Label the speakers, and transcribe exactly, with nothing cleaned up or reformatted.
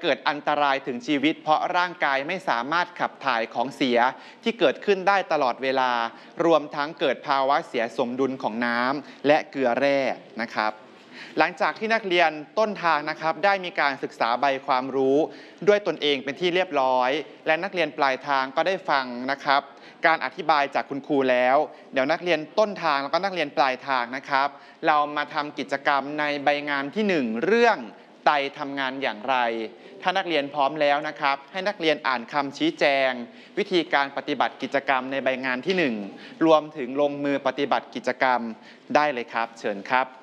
Speaker 1: เกิดอันตรายถึงชีวิตเพราะร่างกายไม่สามารถขับถ่ายของเสียที่เกิดขึ้นได้ตลอดเวลารวมทั้งเกิดภาวะเสียสมดุลของน้ำและเกลือแร่นะครับหลังจากที่นักเรียนต้นทางนะครับได้มีการศึกษาใบความรู้ด้วยตนเองเป็นที่เรียบร้อยและนักเรียนปลายทางก็ได้ฟังนะครับการอธิบายจากคุณครูแล้วเดี๋ยวนักเรียนต้นทางแล้วก็นักเรียนปลายทางนะครับเรามาทำกิจกรรมในใบงานที่หนึ่งเรื่องไตทำงานอย่างไรถ้านักเรียนพร้อมแล้วนะครับให้นักเรียนอ่านคำชี้แจงวิธีการปฏิบัติกิจกรรมในใบงานที่หนึ่งรวมถึงลงมือปฏิบัติกิจกรรมได้เลยครับเชิญครับ